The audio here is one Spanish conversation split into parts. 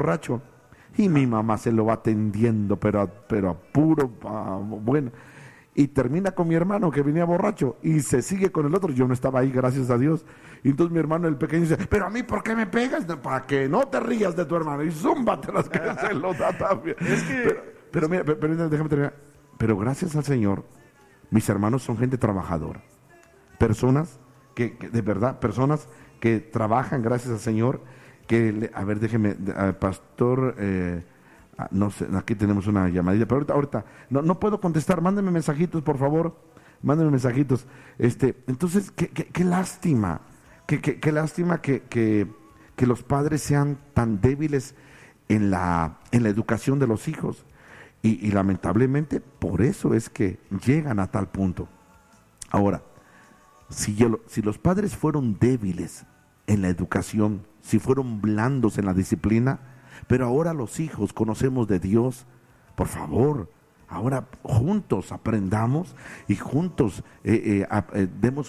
borracho. Y mi mamá se lo va atendiendo, pero a puro, bueno. Y termina con mi hermano que venía borracho y se sigue con el otro. Yo no estaba ahí, gracias a Dios. Y entonces mi hermano, el pequeño, dice, pero a mí, ¿por qué me pegas? Para que no te rías de tu hermano. Y zúmbate las que se lo da también. Es que... Pero mira, déjame terminar. Pero gracias al Señor, mis hermanos son gente trabajadora. Personas que de verdad, personas que trabajan gracias al Señor. A ver, déjeme, pastor... no sé, aquí tenemos una llamadita, pero ahorita no puedo contestar, mándenme mensajitos, por favor, mándenme mensajitos. Entonces, qué lástima, qué lástima que los padres sean tan débiles en la educación de los hijos, y lamentablemente por eso es que llegan a tal punto. Ahora, si los padres fueron débiles en la educación, si fueron blandos en la disciplina, pero ahora los hijos conocemos de Dios, por favor, ahora juntos aprendamos y juntos demos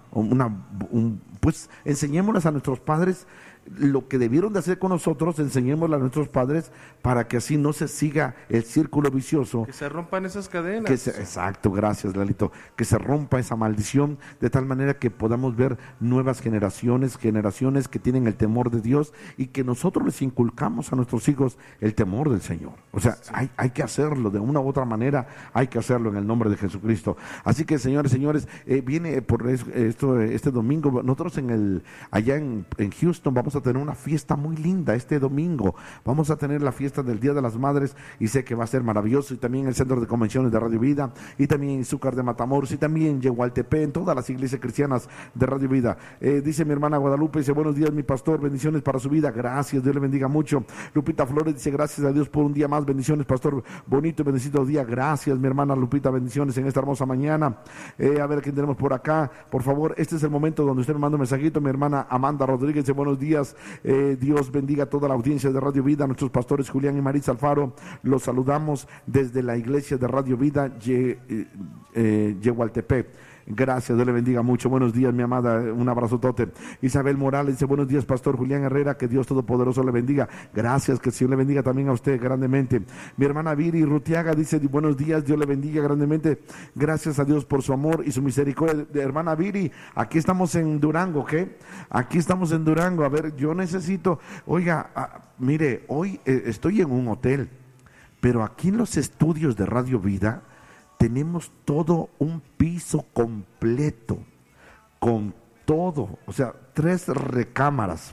pues enseñémosles a nuestros padres lo que debieron de hacer con nosotros, enseñémosle a nuestros padres para que así no se siga el círculo vicioso. Que se rompan esas cadenas. Exacto, gracias Lalito, que se rompa esa maldición de tal manera que podamos ver nuevas generaciones que tienen el temor de Dios y que nosotros les inculcamos a nuestros hijos el temor del Señor. O sea, sí. hay que hacerlo de una u otra manera, hay que hacerlo en el nombre de Jesucristo. Así que señores, viene por este domingo, nosotros allá en Houston vamos a tener una fiesta muy linda este domingo. Vamos a tener la fiesta del Día de las Madres y sé que va a ser maravilloso, y también el Centro de Convenciones de Radio Vida, y también en Izúcar de Matamoros, y también en Yehualtepec, en todas las iglesias cristianas de Radio Vida. Dice mi hermana Guadalupe, dice, buenos días mi pastor, bendiciones para su vida, gracias, Dios le bendiga mucho. Lupita Flores dice, gracias a Dios por un día más, bendiciones pastor, bonito y bendecido día, gracias mi hermana Lupita, bendiciones en esta hermosa mañana. A ver quién tenemos por acá, por favor, este es el momento donde usted me manda un mensajito. Mi hermana Amanda Rodríguez dice, buenos días, Dios bendiga a toda la audiencia de Radio Vida, a nuestros pastores Julián y Maritza Alfaro, los saludamos desde la iglesia de Radio Vida Yehualtepec. Gracias, Dios le bendiga mucho. Buenos días, mi amada, un abrazotote. Isabel Morales dice, buenos días, pastor Julián Herrera, que Dios Todopoderoso le bendiga. Gracias, que el Señor le bendiga también a usted grandemente. Mi hermana Viri Rutiaga dice, buenos días, Dios le bendiga grandemente. Gracias a Dios por su amor y su misericordia. Hermana Viri, aquí estamos en Durango, ¿qué? Aquí estamos en Durango. A ver, yo necesito, oiga, mire, hoy estoy en un hotel, pero aquí en los estudios de Radio Vida tenemos todo un piso completo, con todo, o sea, 3 recámaras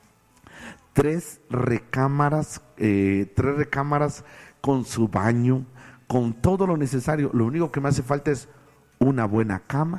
con su baño, con todo lo necesario. Lo único que me hace falta es una buena cama,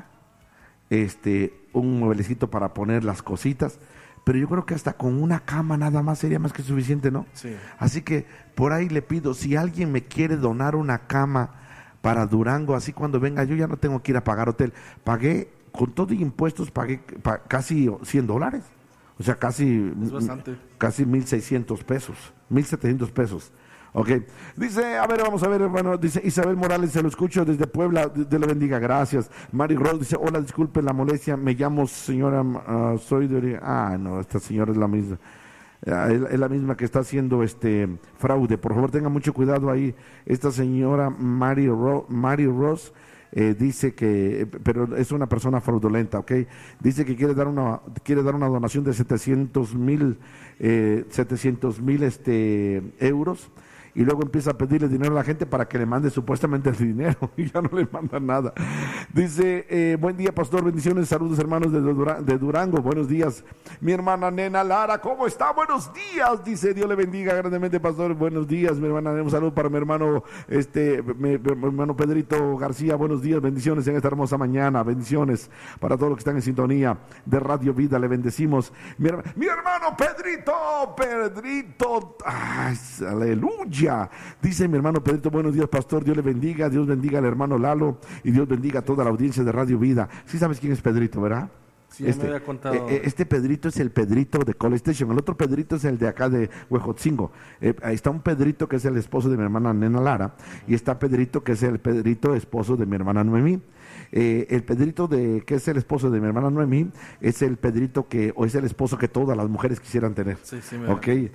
un mueblecito para poner las cositas, pero yo creo que hasta con una cama nada más sería más que suficiente, ¿no? Sí. Así que por ahí le pido, si alguien me quiere donar una cama para Durango, así cuando venga yo ya no tengo que ir a pagar hotel. Pagué, con todo y impuestos, pagué casi $100, o sea, casi 1,600 pesos, 1,700 pesos. Ok, dice, a ver, vamos a ver, hermano, dice Isabel Morales, se lo escucho desde Puebla, Dios le bendiga, gracias. Mari Rose dice, hola, disculpe la molestia, me llamo señora, soy de... no, esta señora es la misma. Es la misma que está haciendo fraude. Por favor, tenga mucho cuidado ahí. Esta señora Mary Ross dice que, pero es una persona fraudulenta, ¿ok? Dice que quiere dar una donación de 700,000 euros. Y luego empieza a pedirle dinero a la gente para que le mande supuestamente el dinero y ya no le mandan nada. Dice, buen día pastor, bendiciones, saludos hermanos de Durango, buenos días. Mi hermana Nena Lara, ¿cómo está? Buenos días, dice, Dios le bendiga grandemente pastor, buenos días. Mi hermana, un saludo para mi hermano, mi hermano Pedrito García, buenos días, bendiciones en esta hermosa mañana, bendiciones para todos los que están en sintonía de Radio Vida, le bendecimos. Mi hermano Pedrito, ay, aleluya. Dice mi hermano Pedrito, buenos días pastor, Dios le bendiga, Dios bendiga al hermano Lalo y Dios bendiga a toda la audiencia de Radio Vida. Sí sabes quién es Pedrito, ¿verdad? Sí, me había contado. Este Pedrito es el Pedrito de College Station, el otro Pedrito es el de acá de Huejotzingo. Ahí está un Pedrito que es el esposo de mi hermana Nena Lara, y está Pedrito que es el Pedrito esposo de mi hermana Noemí. El Pedrito que es el esposo de mi hermana Noemí es el Pedrito o es el esposo que todas las mujeres quisieran tener. Sí, okay.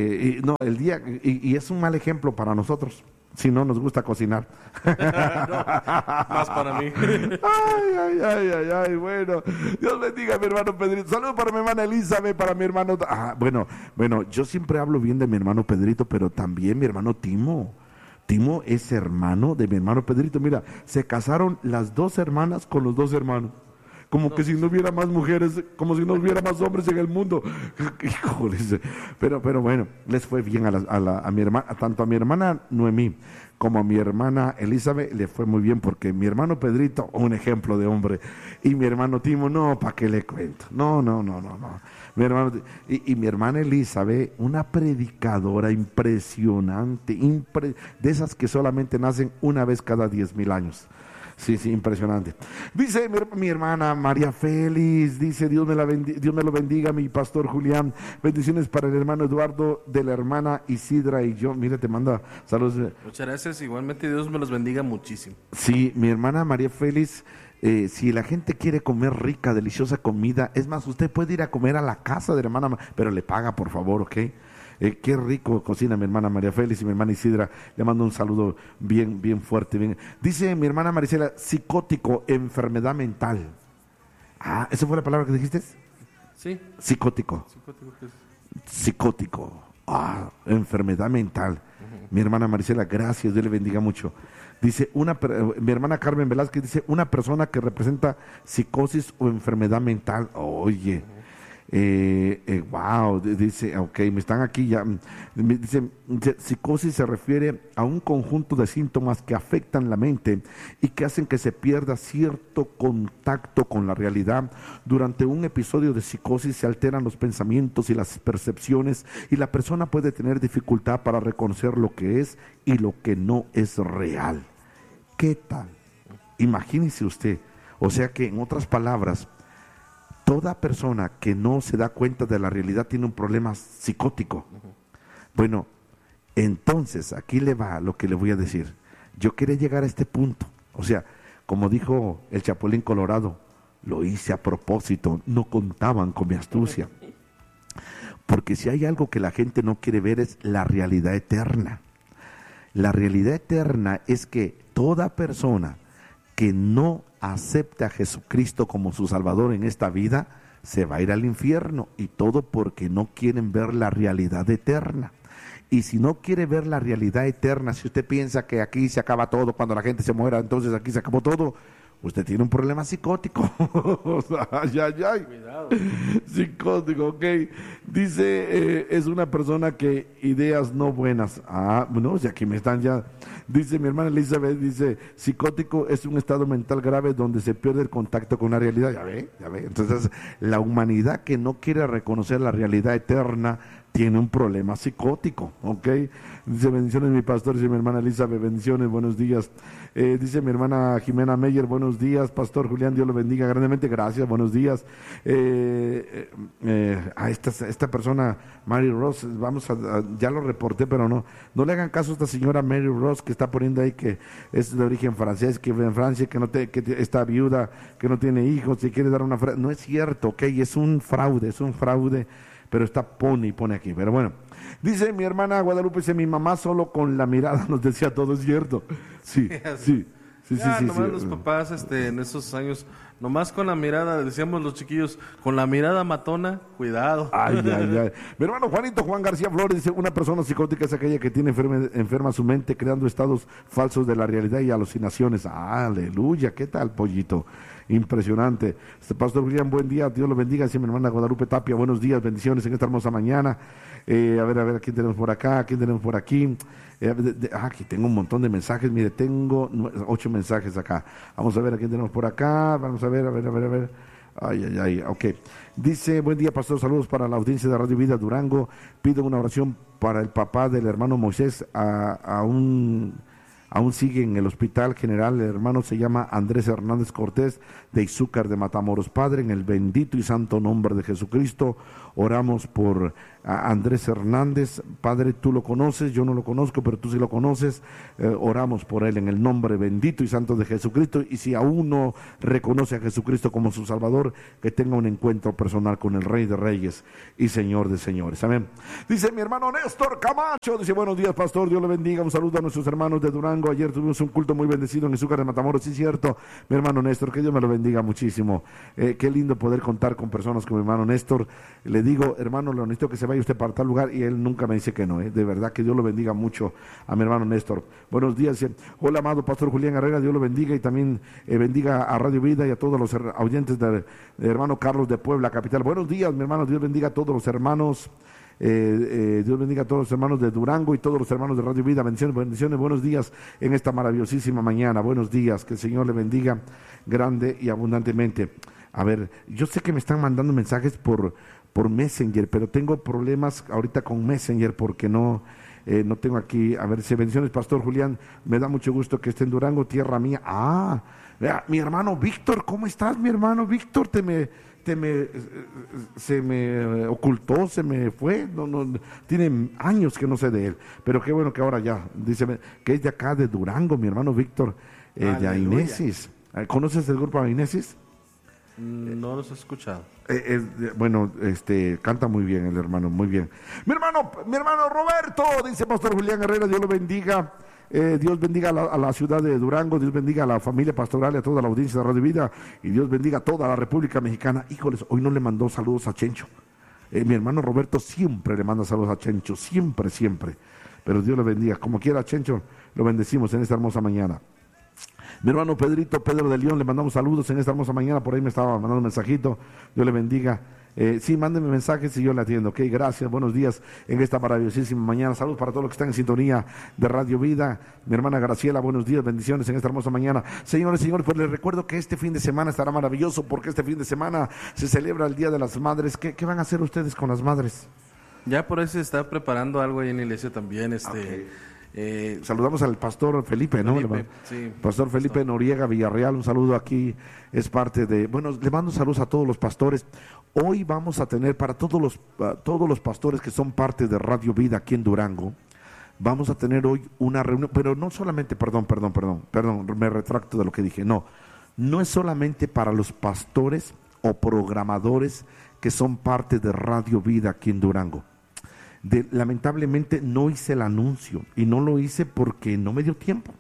Y es un mal ejemplo para nosotros. Si no nos gusta cocinar. No, más para mí. Ay, bueno. Dios bendiga a mi hermano Pedrito. Saludos para mi hermana Elizabeth, para mi hermano. Bueno, yo siempre hablo bien de mi hermano Pedrito, pero también mi hermano Timo. Timo es hermano de mi hermano Pedrito. Mira, se casaron las dos hermanas con los dos hermanos. Como que si no hubiera más mujeres, como si no hubiera más hombres en el mundo. Híjoles. Pero bueno, les fue bien a mi hermana, tanto a mi hermana Noemí como a mi hermana Elizabeth, le fue muy bien, porque mi hermano Pedrito, un ejemplo de hombre, y mi hermano Timo, no, ¿para qué le cuento? No. Mi hermano, y mi hermana Elizabeth, una predicadora impresionante, de esas que solamente nacen una vez cada 10,000 años. Sí, impresionante. Dice mi hermana María Félix, dice Dios me lo bendiga, mi pastor Julián. Bendiciones para el hermano Eduardo, de la hermana Isidra y yo. Mira, te manda saludos. Muchas gracias, igualmente Dios me los bendiga muchísimo. Sí, mi hermana María Félix, si la gente quiere comer rica, deliciosa comida, es más, usted puede ir a comer a la casa de la hermana, pero le paga, por favor, ¿ok? Qué rico cocina mi hermana María Félix y mi hermana Isidra. Le mando un saludo bien fuerte. Bien. Dice mi hermana Marisela, psicótico, enfermedad mental. ¿Esa fue la palabra que dijiste? Sí. Psicótico. Psicótico. Enfermedad mental. Mi hermana Marisela, gracias, Dios le bendiga mucho. Dice, mi hermana Carmen Velázquez dice, una persona que representa psicosis o enfermedad mental. Oye. Wow, dice, ok, me están aquí ya, dice, psicosis se refiere a un conjunto de síntomas que afectan la mente y que hacen que se pierda cierto contacto con la realidad. Durante un episodio de psicosis se alteran los pensamientos y las percepciones, y la persona puede tener dificultad para reconocer lo que es y lo que no es real. ¿Qué tal? Imagínese usted, o sea que en otras palabras, toda persona que no se da cuenta de la realidad tiene un problema psicótico. Bueno, entonces aquí le va lo que le voy a decir. Yo quería llegar a este punto. O sea, como dijo el Chapulín Colorado, lo hice a propósito, no contaban con mi astucia. Porque si hay algo que la gente no quiere ver es la realidad eterna. La realidad eterna es que toda persona que no acepte a Jesucristo como su Salvador en esta vida, se va a ir al infierno, y todo porque no quieren ver la realidad eterna. Y si no quiere ver la realidad eterna, si usted piensa que aquí se acaba todo, cuando la gente se muera, entonces aquí se acabó todo, usted tiene un problema psicótico. Ay. Cuidado. Psicótico, ok. Dice, es una persona que ideas no buenas. Bueno, o sea, aquí me están ya. Dice mi hermana Elizabeth, dice, psicótico es un estado mental grave donde se pierde el contacto con la realidad. Ya ve. Entonces, la humanidad que no quiere reconocer la realidad eterna tiene un problema psicótico, ¿ok? Dice, bendiciones mi pastor, dice mi hermana Elizabeth, bendiciones, buenos días. Dice mi hermana Jimena Meyer, buenos días, pastor Julián, Dios lo bendiga grandemente, gracias, buenos días. Esta persona, Mary Ross, ya lo reporté, pero no le hagan caso a esta señora Mary Ross que está poniendo ahí que es de origen francés, que en Francia, que está viuda, que no tiene hijos, y quiere dar una frase. No es cierto, ¿ok? Es un fraude. Pero pone aquí, pero bueno. Dice mi hermana Guadalupe, dice, mi mamá solo con la mirada nos decía todo, es cierto. Sí. Nomás los papás en esos años, nomás con la mirada, decíamos los chiquillos, con la mirada matona, cuidado. Ay. Mi hermano Juan García Flores dice, una persona psicótica es aquella que tiene enferma su mente, creando estados falsos de la realidad y alucinaciones. Aleluya, ¿qué tal, pollito? Impresionante. Pastor William, buen día, Dios lo bendiga. Dice mi hermana Guadalupe Tapia, buenos días, bendiciones en esta hermosa mañana. A ver, ¿quién tenemos por acá? ¿Quién tenemos por aquí? Aquí tengo un montón de mensajes, mire, tengo 8 mensajes acá. Vamos a ver a quién tenemos por acá, vamos a ver. Ay, ok. Dice, buen día, pastor, saludos para la audiencia de Radio Vida Durango. Pido una oración para el papá del hermano Moisés, aún sigue en el Hospital General. El hermano se llama Andrés Hernández Cortés, de Izúcar de Matamoros. Padre, en el bendito y santo nombre de Jesucristo, oramos por Andrés Hernández. Padre, tú lo conoces, yo no lo conozco, pero tú sí lo conoces. Oramos por él en el nombre bendito y santo de Jesucristo, y si aún no reconoce a Jesucristo como su Salvador, que tenga un encuentro personal con el Rey de Reyes y Señor de Señores. Amén. Dice mi hermano Néstor Camacho, dice: buenos días, pastor, Dios le bendiga. Un saludo a nuestros hermanos de Durango. Ayer tuvimos un culto muy bendecido en Izúcar de Matamoros. Sí, cierto, mi hermano Néstor, que Dios me lo bendiga muchísimo. Qué lindo poder contar con personas como mi hermano Néstor. Le digo: hermano, lo necesito que se vaya usted para tal lugar, y él nunca me dice que no. De verdad que Dios lo bendiga mucho a mi hermano Néstor. Buenos días. Hola, amado pastor Julián Herrera, Dios lo bendiga, y también bendiga a Radio Vida y a todos los oyentes de hermano Carlos de Puebla, capital. Buenos días, mi hermano. Dios bendiga a todos los hermanos. Dios bendiga a todos los hermanos de Durango y todos los hermanos de Radio Vida. Bendiciones, bendiciones, buenos días en esta maravillosísima mañana. Buenos días, que el Señor le bendiga grande y abundantemente. A ver, yo sé que me están mandando mensajes por Messenger, pero tengo problemas ahorita con Messenger porque no tengo aquí. A ver, bendiciones, pastor Julián, me da mucho gusto que esté en Durango, tierra mía. Vea, mi hermano Víctor, ¿cómo estás, mi hermano Víctor? Se me ocultó, se me fue, no, tiene años que no sé de él, pero qué bueno que ahora ya, dice que es de acá de Durango, mi hermano Víctor, de Ainesis. ¿Conoces el grupo Ainesis? No los he escuchado. Bueno, canta muy bien el hermano, muy bien. Mi hermano Roberto, dice pastor Julián Herrera, Dios lo bendiga. Dios bendiga a la ciudad de Durango, Dios bendiga a la familia pastoral y a toda la audiencia de Radio Vida, y Dios bendiga a toda la República Mexicana. Híjoles, hoy no le mandó saludos a Chencho. Mi hermano Roberto siempre le manda saludos a Chencho, siempre, pero Dios le bendiga. Como quiera, Chencho, lo bendecimos en esta hermosa mañana. Mi hermano Pedro de León, le mandamos saludos en esta hermosa mañana, por ahí me estaba mandando un mensajito, Dios le bendiga. Sí, mándenme mensajes y yo le atiendo. Ok, gracias, buenos días en esta maravillosísima mañana. Saludos para todos los que están en sintonía de Radio Vida. Mi hermana Graciela, buenos días, bendiciones en esta hermosa mañana. Señores, pues les recuerdo que este fin de semana estará maravilloso, porque este fin de semana se celebra el Día de las Madres. ¿Qué van a hacer ustedes con las madres? Ya por ahí se está preparando algo ahí en la iglesia también. Okay. Saludamos al pastor Felipe, ¿no? Sí, pastor Felipe Noriega Villarreal, un saludo aquí, es parte de, bueno, le mando saludos a todos los pastores. Hoy vamos a tener para todos los pastores que son parte de Radio Vida aquí en Durango, vamos a tener hoy una reunión, pero no solamente, perdón, me retracto de lo que dije, no es solamente para los pastores o programadores que son parte de Radio Vida aquí en Durango. Lamentablemente no hice el anuncio, y no lo hice porque no me dio tiempo.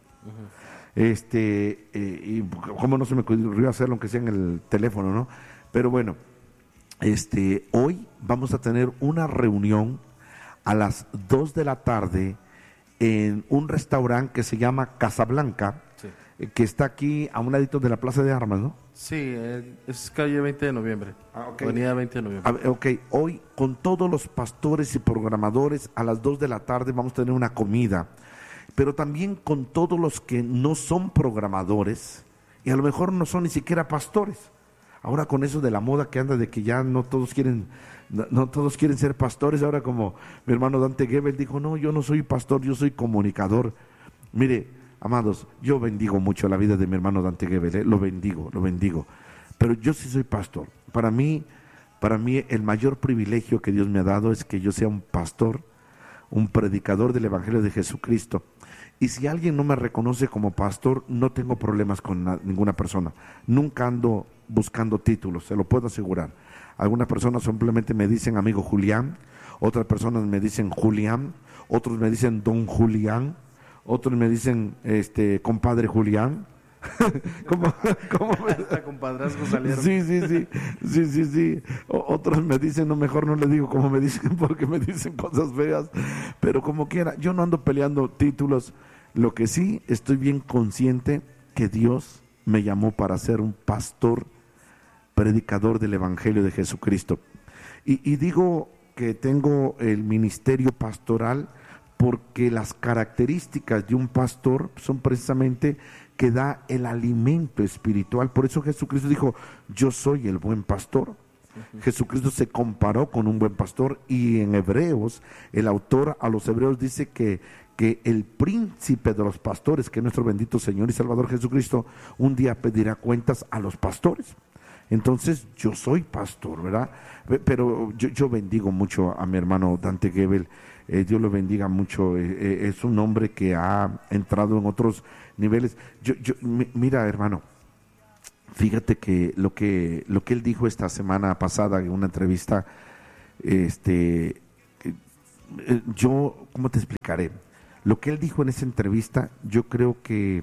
Y como no se me ocurrió hacerlo, aunque sea en el teléfono, ¿no? Pero bueno, hoy vamos a tener una reunión a las 2 de la tarde en un restaurante que se llama Casablanca, sí, que está aquí a un ladito de la Plaza de Armas, ¿no? Sí, es calle 20 de noviembre. Okay. Avenida 20 de noviembre. Ok, hoy con todos los pastores y programadores a las 2 de la tarde vamos a tener una comida, pero también con todos los que no son programadores y a lo mejor no son ni siquiera pastores. Ahora con eso de la moda que anda de que ya no todos quieren ser pastores, ahora como mi hermano Dante Gebel dijo, no, yo no soy pastor, yo soy comunicador. Mire, amados, yo bendigo mucho la vida de mi hermano Dante Gebel, lo bendigo, pero yo sí soy pastor. Para mí el mayor privilegio que Dios me ha dado es que yo sea un pastor, un predicador del Evangelio de Jesucristo. Y si alguien no me reconoce como pastor, no tengo problemas con ninguna persona. Nunca ando buscando títulos, se lo puedo asegurar. Algunas personas simplemente me dicen amigo Julián, otras personas me dicen Julián, otros me dicen don Julián, otros me dicen compadre Julián. ¿Cómo hasta compadrazgo salieron? Sí. Otros me dicen, no, mejor no le digo como me dicen, porque me dicen cosas feas, pero como quiera, yo no ando peleando títulos. Lo que sí estoy bien consciente que Dios me llamó para ser un pastor, predicador del Evangelio de Jesucristo. Y digo que tengo el ministerio pastoral porque las características de un pastor son precisamente que da el alimento espiritual. Por eso Jesucristo dijo, yo soy el buen pastor. Jesucristo se comparó con un buen pastor, y en Hebreos, el autor a los Hebreos dice que el príncipe de los pastores, que es nuestro bendito Señor y Salvador Jesucristo, un día pedirá cuentas a los pastores. Entonces yo soy pastor, ¿verdad? Pero yo bendigo mucho a mi hermano Dante Gebel. Dios lo bendiga mucho. Es un hombre que ha entrado en otros niveles. Mira, hermano, fíjate que lo que él dijo esta semana pasada en una entrevista, ¿cómo te explicaré? Lo que él dijo en esa entrevista, yo creo que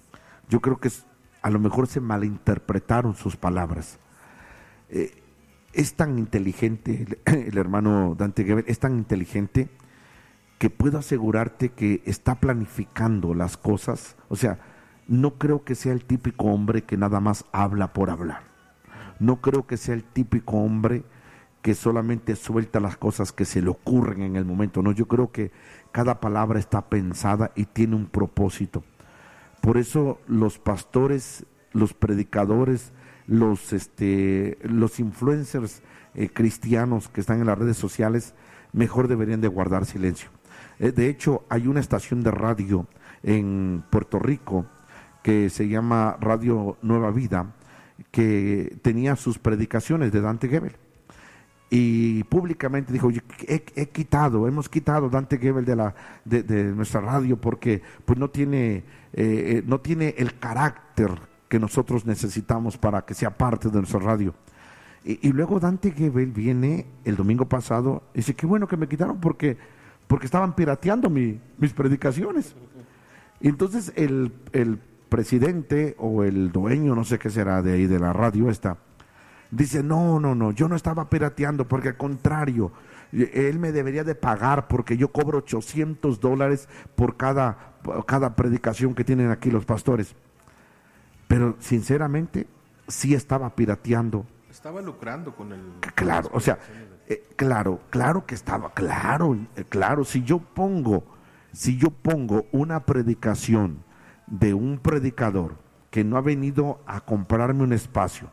a lo mejor se malinterpretaron sus palabras. Es tan inteligente, el hermano Dante Gebel, es tan inteligente que puedo asegurarte que está planificando las cosas. O sea, no creo que sea el típico hombre que nada más habla por hablar. No creo que sea el típico hombre que solamente suelta las cosas que se le ocurren en el momento. No, yo creo que cada palabra está pensada y tiene un propósito. Por eso los pastores, los predicadores, los influencers cristianos que están en las redes sociales, mejor deberían de guardar silencio. De hecho, hay una estación de radio en Puerto Rico que se llama Radio Nueva Vida, que tenía sus predicaciones de Dante Gebel. Y públicamente dijo: hemos quitado Dante Gebel de nuestra radio porque pues no tiene el carácter que nosotros necesitamos para que sea parte de nuestra radio. Y luego Dante Gebel viene el domingo pasado y dice: qué bueno que me quitaron porque estaban pirateando mis predicaciones. Y entonces el presidente o el dueño, no sé qué será de ahí de la radio esta, dice: no, yo no estaba pirateando, porque al contrario, él me debería de pagar porque yo cobro $800 por cada predicación que tienen aquí los pastores. Pero sinceramente sí estaba pirateando. Estaba lucrando con el... Claro, o sea, claro que estaba, claro, si yo pongo una predicación de un predicador que no ha venido a comprarme un espacio,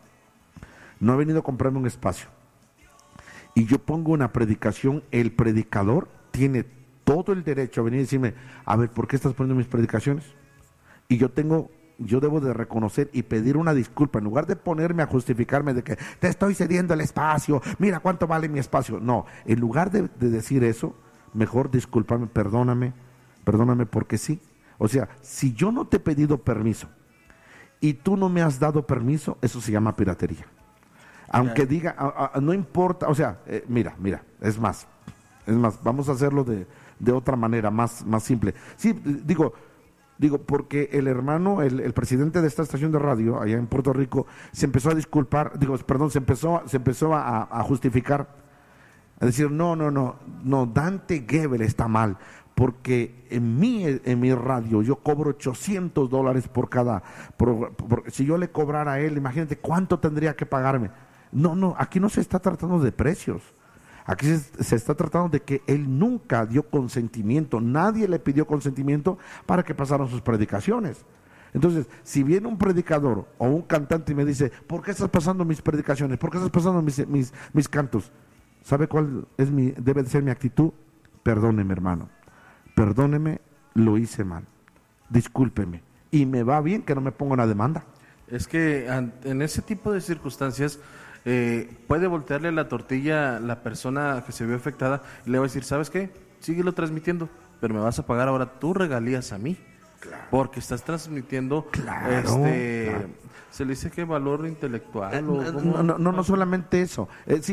y yo pongo una predicación, el predicador tiene todo el derecho a venir y decirme: a ver, ¿por qué estás poniendo mis predicaciones? Y yo debo de reconocer y pedir una disculpa, en lugar de ponerme a justificarme de que te estoy cediendo el espacio, mira cuánto vale mi espacio. No, en lugar de decir eso, mejor discúlpame, perdóname porque sí. O sea, si yo no te he pedido permiso y tú no me has dado permiso, eso se llama piratería. Aunque diga, no importa, o sea, mira, es más, vamos a hacerlo de otra manera, más simple. Sí, digo, porque el hermano, el presidente de esta estación de radio allá en Puerto Rico se empezó a disculpar, se empezó a justificar, a decir: no, Dante Gebel está mal, porque en mi radio yo cobro $800 por cada, si yo le cobrara a él, imagínate cuánto tendría que pagarme. No, aquí no se está tratando de precios. Aquí se está tratando de que él nunca dio consentimiento, nadie le pidió consentimiento para que pasaran sus predicaciones. Entonces, si viene un predicador o un cantante y me dice: ¿por qué estás pasando mis predicaciones? ¿Por qué estás pasando mis cantos? ¿Sabe cuál debe de ser mi actitud? Perdóneme, hermano, perdóneme, lo hice mal, discúlpeme, y me va bien que no me ponga una demanda. Es que en ese tipo de circunstancias puede voltearle la tortilla la persona que se vio afectada y le va a decir: ¿sabes qué? Síguelo transmitiendo, pero me vas a pagar ahora tus regalías a mí. Claro. Porque estás transmitiendo, claro. se le dice que valor intelectual. No solamente eso.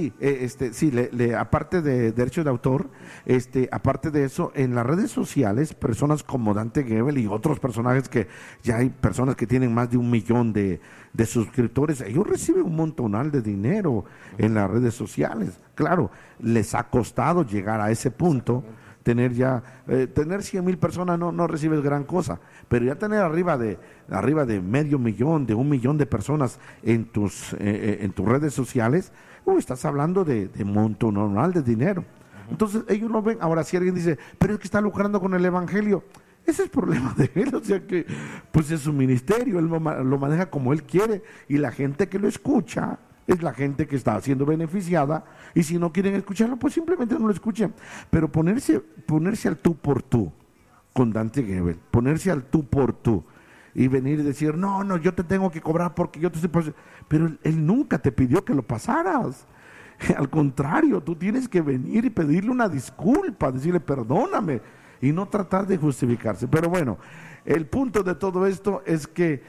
Aparte de derechos de autor, aparte de eso, en las redes sociales, personas como Dante Gebel y otros personajes, que ya hay personas que tienen más de 1 millón de suscriptores, ellos reciben un montonal de dinero en las redes sociales. Claro, les ha costado llegar a ese punto. Tener 100,000 personas no recibes gran cosa, pero ya tener arriba de 500,000, de 1 millón de personas en tus redes sociales, estás hablando de monto normal de dinero. Entonces ellos lo ven. Ahora, si alguien dice: pero es que está lucrando con el evangelio, ese es el problema de él. O sea que pues es su ministerio, él lo maneja como él quiere, y la gente que lo escucha es la gente que está siendo beneficiada, y si no quieren escucharlo, pues simplemente no lo escuchen. Pero ponerse al tú por tú con Dante Gebel, ponerse al tú por tú y venir y decir, no, yo te tengo que cobrar porque yo te estoy... Pero él nunca te pidió que lo pasaras. Al contrario, tú tienes que venir y pedirle una disculpa, decirle perdóname, y no tratar de justificarse. Pero bueno, el punto de todo esto es que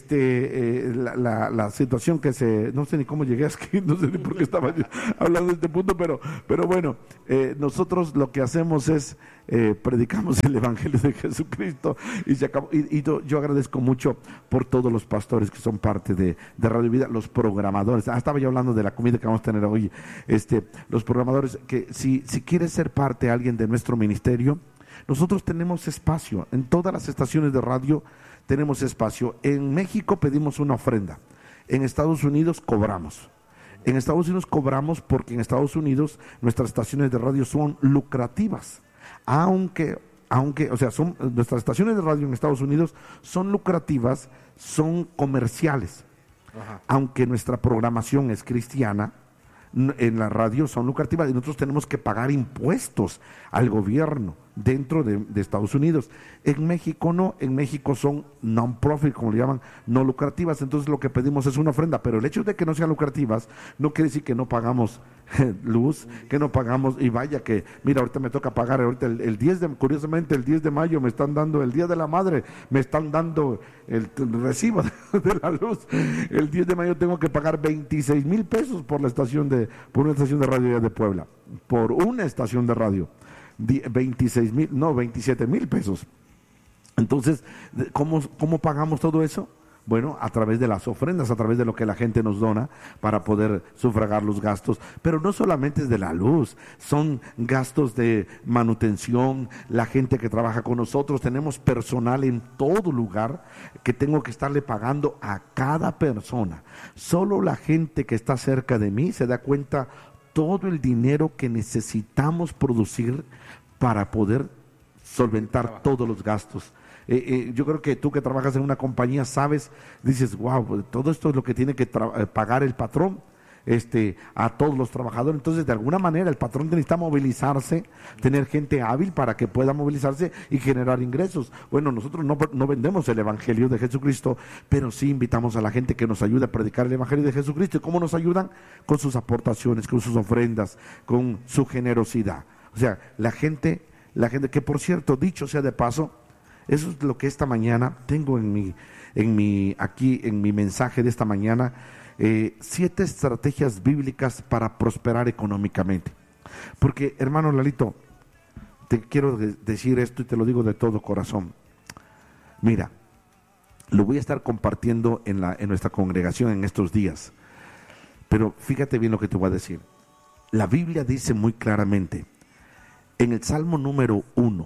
la situación que no sé ni cómo llegué aquí, no sé ni por qué estaba hablando de este punto, pero bueno, nosotros lo que hacemos es predicamos el Evangelio de Jesucristo, y se acabó. Y yo agradezco mucho por todos los pastores que son parte de Radio Vida, los programadores. Estaba yo hablando de la comida que vamos a tener hoy. Los programadores, que si quieres ser parte alguien de nuestro ministerio, nosotros tenemos espacio en todas las estaciones de radio, tenemos espacio. En México pedimos una ofrenda, en Estados Unidos cobramos. En Estados Unidos cobramos porque en Estados Unidos nuestras estaciones de radio son lucrativas. Aunque, o sea, nuestras estaciones de radio en Estados Unidos son lucrativas, son comerciales. Ajá. Aunque nuestra programación es cristiana, en la radio son lucrativas y nosotros tenemos que pagar impuestos al gobierno dentro de Estados Unidos. En México no, en México son non-profit, como le llaman, no lucrativas. Entonces lo que pedimos es una ofrenda, pero el hecho de que no sean lucrativas no quiere decir que no pagamos luz, que no pagamos. Y vaya que, mira, ahorita me toca pagar, ahorita curiosamente el 10 de mayo me están dando, el Día de la Madre, me están dando el recibo de la luz. El 10 de mayo tengo que pagar 26,000 pesos por una estación de radio de Puebla, por una estación de radio. 27,000 pesos. Entonces, ¿cómo pagamos todo eso? Bueno, a través de las ofrendas, a través de lo que la gente nos dona para poder sufragar los gastos. Pero no solamente es de la luz, son gastos de manutención, la gente que trabaja con nosotros, tenemos personal en todo lugar que tengo que estarle pagando a cada persona. Solo la gente que está cerca de mí se da cuenta todo el dinero que necesitamos producir para poder solventar todos los gastos. Yo creo que tú que trabajas en una compañía sabes, dices, wow, todo esto es lo que tiene que pagar el patrón a todos los trabajadores. Entonces, de alguna manera, el patrón necesita movilizarse, tener gente hábil para que pueda movilizarse y generar ingresos. Bueno, nosotros no vendemos el Evangelio de Jesucristo, pero sí invitamos a la gente que nos ayude a predicar el Evangelio de Jesucristo. ¿Y cómo nos ayudan? Con sus aportaciones, con sus ofrendas, con su generosidad. O sea, la gente que, por cierto, dicho sea de paso, eso es lo que esta mañana tengo en mi mensaje de esta mañana. 7 estrategias bíblicas para prosperar económicamente. Porque, hermano Lalito, te quiero decir esto y te lo digo de todo corazón. Mira, lo voy a estar compartiendo en nuestra congregación en estos días. Pero fíjate bien lo que te voy a decir. La Biblia dice muy claramente, en el Salmo número 1,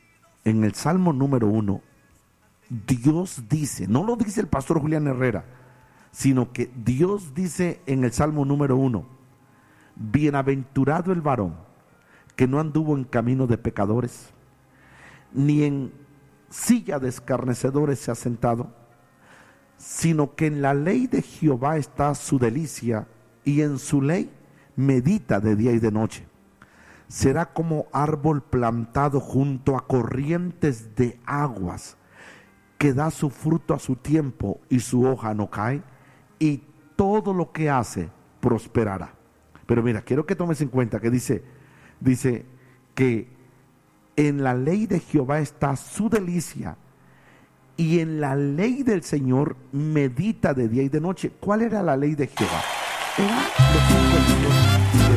Dios dice, no lo dice el pastor Julián Herrera, sino que Dios dice en el Salmo número 1, bienaventurado el varón que no anduvo en camino de pecadores, ni en silla de escarnecedores se ha sentado, sino que en la ley de Jehová está su delicia, y en su ley medita de día y de noche. Será como árbol plantado junto a corrientes de aguas, que da su fruto a su tiempo y su hoja no cae, y todo lo que hace prosperará. Pero mira, quiero que tomes en cuenta que dice que en la ley de Jehová está su delicia, y en la ley del Señor medita de día y de noche. ¿Cuál era la ley de Jehová? Era los 5 libros de la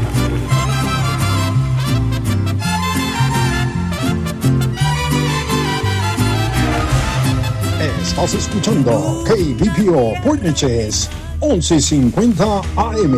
Estás escuchando KBPO Portneches 1150 AM.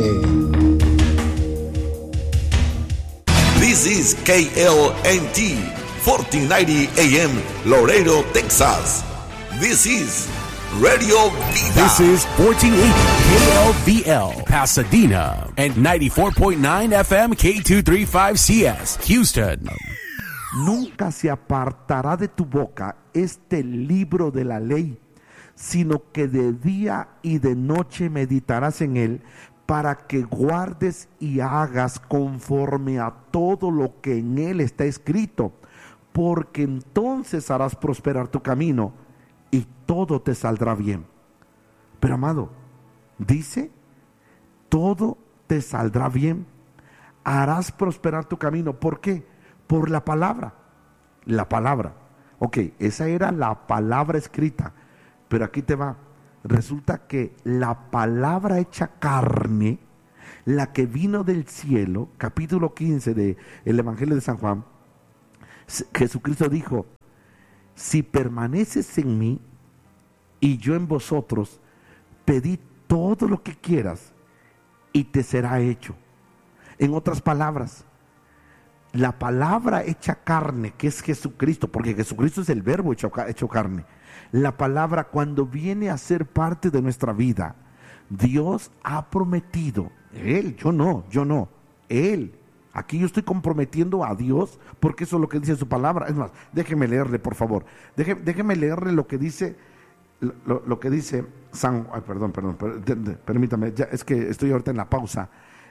This is KLNT 1490 AM Laredo, Texas. This is Radio Vida. This is 1480 KLVL Pasadena and 94.9 FM K235CS Houston. Nunca se apartará de tu boca este libro de la ley, sino que de día y de noche meditarás en él, para que guardes y hagas conforme a todo lo que en él está escrito, porque entonces harás prosperar tu camino y todo te saldrá bien. Pero amado, dice, todo te saldrá bien, harás prosperar tu camino. ¿Por qué? Por la palabra. La palabra. Ok, esa era la palabra escrita, pero aquí te va. Resulta que la palabra hecha carne, la que vino del cielo, capítulo 15 del Evangelio de San Juan, Jesucristo dijo, si permaneces en mí y yo en vosotros, pedid todo lo que quieras y te será hecho. En otras palabras, la palabra hecha carne, que es Jesucristo, porque Jesucristo es el verbo hecho carne. La palabra, cuando viene a ser parte de nuestra vida, Dios ha prometido, Él, yo no, Él. Aquí yo estoy comprometiendo a Dios, porque eso es lo que dice su palabra. Es más, déjeme leerle, por favor. Déjeme leerle lo que dice, permítame, ya, es que estoy ahorita en la pausa,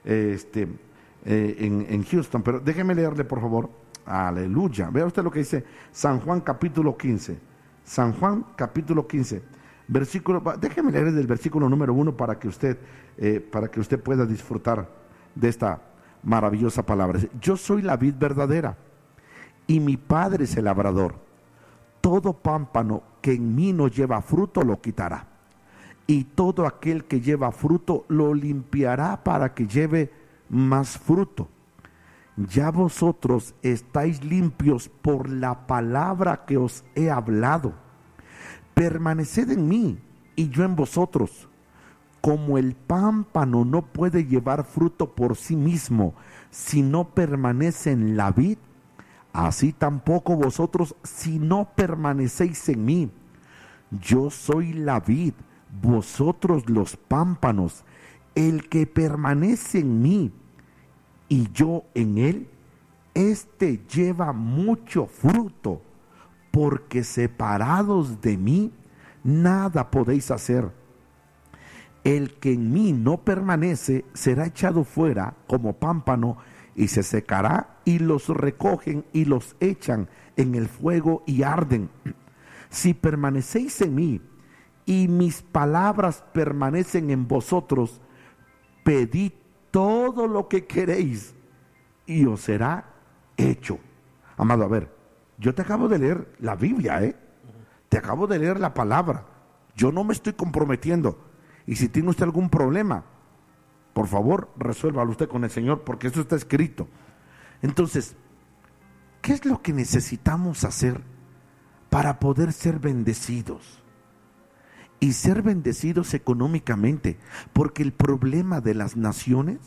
en Houston, pero déjeme leerle, por favor. Aleluya. Vea usted lo que dice San Juan capítulo 15. San Juan capítulo 15, déjeme leer del versículo número 1 para que usted pueda disfrutar de esta maravillosa palabra. Yo soy la vid verdadera y mi Padre es el labrador. Todo pámpano que en mí no lleva fruto lo quitará, y todo aquel que lleva fruto lo limpiará para que lleve más fruto. Ya vosotros estáis limpios por la palabra que os he hablado. Permaneced en mí y yo en vosotros. Como el pámpano no puede llevar fruto por sí mismo si no permanece en la vid, así tampoco vosotros si no permanecéis en mí. Yo soy la vid, vosotros los pámpanos. El que permanece en mí y yo en él, éste lleva mucho fruto, porque separados de mí, nada podéis hacer. El que en mí no permanece será echado fuera como pámpano y se secará, y los recogen y los echan en el fuego y arden. Si permanecéis en mí y mis palabras permanecen en vosotros, pedid todo lo que queréis y os será hecho. Amado, a ver, yo te acabo de leer la Biblia, te acabo de leer la palabra. Yo no me estoy comprometiendo. Y si tiene usted algún problema, por favor, resuélvalo usted con el Señor, porque eso está escrito. Entonces, ¿qué es lo que necesitamos hacer para poder ser bendecidos? Y ser bendecidos económicamente, porque el problema de las naciones,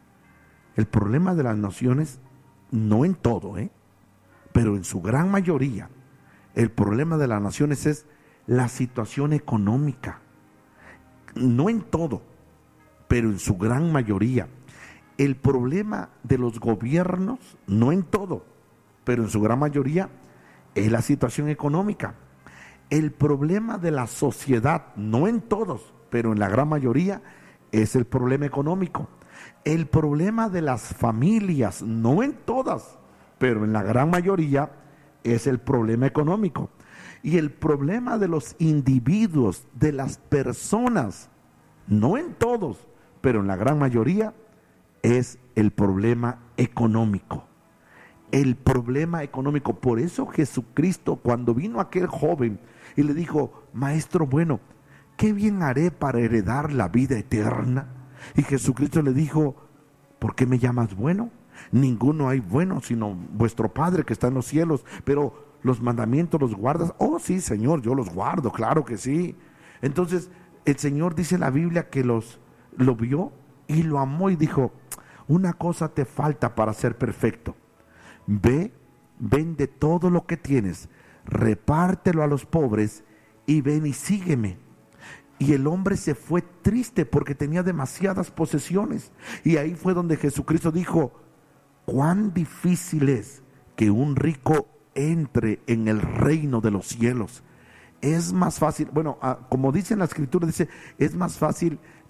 no en todo, pero en su gran mayoría, el problema de las naciones es la situación económica. No en todo, pero en su gran mayoría. El problema de los gobiernos, no en todo, pero en su gran mayoría, es la situación económica. El problema de la sociedad, no en todos, pero en la gran mayoría, es el problema económico. El problema de las familias, no en todas, pero en la gran mayoría, es el problema económico. Y el problema de los individuos, de las personas, no en todos, pero en la gran mayoría, es el problema económico. El problema económico. Por eso Jesucristo, cuando vino aquel joven y le dijo, maestro bueno, ¿qué bien haré para heredar la vida eterna? Y Jesucristo le dijo, ¿por qué me llamas bueno? Ninguno hay bueno sino vuestro Padre que está en los cielos, pero los mandamientos los guardas. Oh sí, Señor, yo los guardo, claro que sí. Entonces el Señor dice en la Biblia que lo vio y lo amó y dijo, una cosa te falta para ser perfecto. Ve, vende todo lo que tienes, repártelo a los pobres y ven y sígueme. Y el hombre se fue triste porque tenía demasiadas posesiones. Y ahí fue donde Jesucristo dijo, cuán difícil es que un rico entre en el reino de los cielos. Es más fácil, bueno, como dice en la escritura, dice, es más fácil